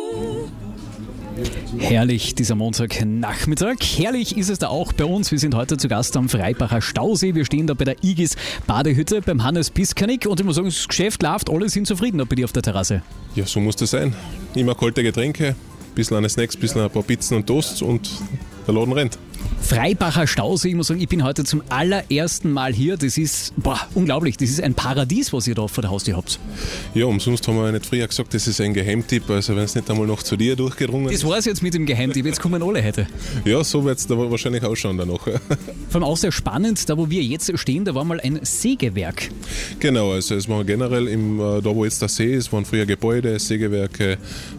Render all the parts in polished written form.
Herrlich, dieser Montagnachmittag. Herrlich ist es da auch bei uns. Wir sind heute zu Gast am Freibacher Stausee. Wir stehen da bei der Igis Badehütte beim Hannes Piskanik. Und ich muss sagen, das Geschäft läuft, alle sind zufrieden bei dir auf der Terrasse. Ja, so muss das sein. Immer kalte Getränke, ein bisschen eine Snacks, ein bisschen ein paar Pizzen und Toasts und der Laden rennt. Freibacher Stausee, ich muss sagen, ich bin heute zum allerersten Mal hier. Das ist unglaublich, das ist ein Paradies, was ihr da vor der Haustür habt. Ja, umsonst haben wir nicht früher gesagt, das ist ein Geheimtipp, also wenn es nicht einmal noch zu dir durchgedrungen ist. Das war es jetzt mit dem Geheimtipp, jetzt kommen alle heute. Ja, so wird es da wahrscheinlich ausschauen danach. Vor allem auch sehr spannend, da wo wir jetzt stehen, da war mal ein Sägewerk. Genau, also es war generell, da wo jetzt der See ist, waren früher Gebäude, Sägewerke,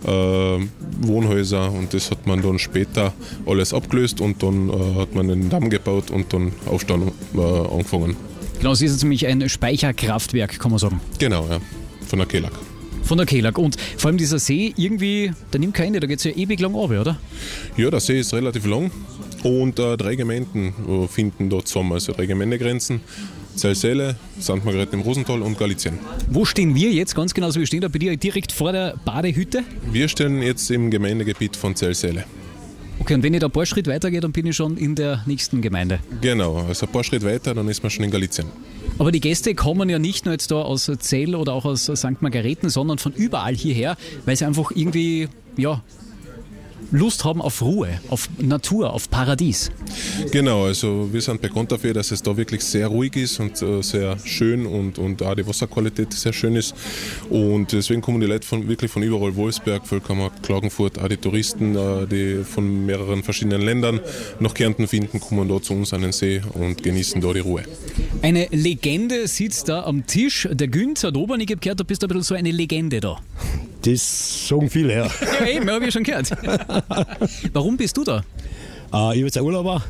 Wohnhäuser und das hat man dann später alles abgelöst und dann hat man einen Damm gebaut und dann Aufstand angefangen. Genau, es ist jetzt nämlich ein Speicherkraftwerk, kann man sagen. Genau, ja, von der Kelag. Von der Kelag. Und vor allem dieser See, irgendwie, der nimmt kein Ende, da geht es ja ewig lang runter, oder? Ja, der See ist relativ lang und 3 Gemeinden finden dort zusammen, also 3 Gemeindegrenzen. Zellsele, St. Margrethe im Rosental und Galizien. Wo stehen wir jetzt ganz genau? Also wir stehen da bei dir direkt vor der Badehütte? Wir stehen jetzt im Gemeindegebiet von Zellsele. Okay, und wenn ich da ein paar Schritte weitergehe, dann bin ich schon in der nächsten Gemeinde. Genau, also ein paar Schritte weiter, dann ist man schon in Galizien. Aber die Gäste kommen ja nicht nur jetzt da aus Zell oder auch aus St. Margarethen, sondern von überall hierher, weil sie einfach irgendwie, Lust haben auf Ruhe, auf Natur, auf Paradies. Genau, also wir sind bekannt dafür, dass es da wirklich sehr ruhig ist und sehr schön und auch die Wasserqualität sehr schön ist. Und deswegen kommen die Leute wirklich von überall, Wolfsberg, Völkermarkt, Klagenfurt, auch die Touristen, die von mehreren verschiedenen Ländern nach Kärnten finden, kommen da zu uns an den See und genießen da die Ruhe. Eine Legende sitzt da am Tisch, der Günther Dobern. Ich habe gehört, du bist ein bisschen so eine Legende da. Das sagen viele, ja. Ja, eben, habe ich schon gehört. Warum bist du da? Ich bin jetzt ein Urlauber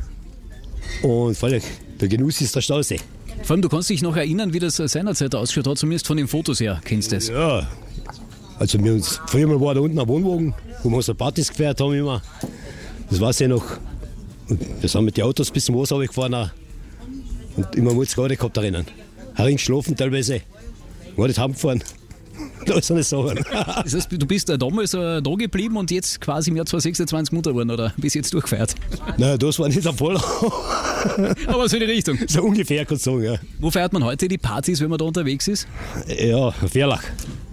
und vor allem der Genuss ist der Stausee. Vor allem, du kannst dich noch erinnern, wie das seinerzeit ausgeschaut hat, zumindest von den Fotos her, kennst du das? Ja, also früher mal war da unten ein Wohnwagen, wo wir unsere Partys gefeiert haben immer. Das weiß ich noch. Und wir sind mit den Autos bis zum Wasser gefahren und immer muss gerade gehabt da drinnen. Herin geschlafen teilweise, war nicht heimgefahren. Da ist eine Sache. Das heißt, du bist damals da geblieben und jetzt quasi im Jahr 2026 Mutter geworden oder bist jetzt durchgefeiert? Nein, das war nicht der Fall. Aber so in die Richtung. So ungefähr, kannst du sagen, ja. Wo feiert man heute die Partys, wenn man da unterwegs ist? Ja, Ferlach.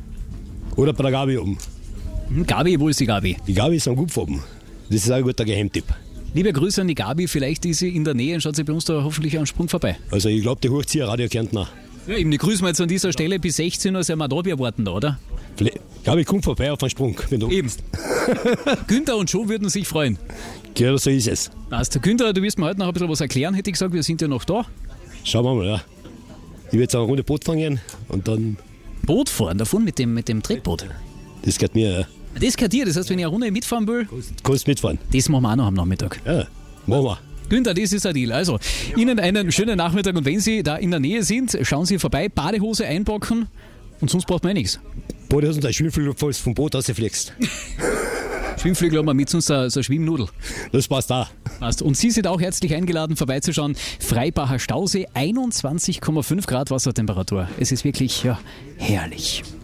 Oder bei der Gabi oben. Gabi, wo ist die Gabi? Die Gabi ist am Gupfoben. Das ist auch ein guter Geheimtipp. Liebe Grüße an die Gabi, vielleicht ist sie in der Nähe und schaut sie bei uns da hoffentlich einen Sprung vorbei. Also ich glaube, die hocht sie Radio Kärntner. Ja, eben, die grüßen wir jetzt an dieser Stelle bis 16 Uhr, sind wir da, wir warten da, oder? Gabi, komm vorbei auf einen Sprung, wenn du eben. Günther und Joe würden sich freuen. Ja, so ist es. Passt. Günther, du wirst mir heute noch ein bisschen was erklären, hätte ich gesagt, wir sind ja noch da. Schauen wir mal, ja. Ich will jetzt eine Runde Boot fahren und dann... Boot fahren, davon mit dem Tretboot? Das gehört mir, ja. Das gehört dir, das heißt, wenn ich eine Runde mitfahren will... Kannst mitfahren. Das machen wir auch noch am Nachmittag. Ja, machen wir. Günther, das ist ein Deal. Also, Ihnen einen schönen Nachmittag und wenn Sie da in der Nähe sind, schauen Sie vorbei, Badehose einpacken und sonst braucht man nichts. Badehose und ein Schwimmflügel, falls du vom Boot rausfliegst. Schwimmflügel haben wir mit, sonst so eine Schwimmnudel. Das passt auch. Passt. Und Sie sind auch herzlich eingeladen, vorbeizuschauen. Freibacher Stausee, 21,5 Grad Wassertemperatur. Es ist wirklich herrlich.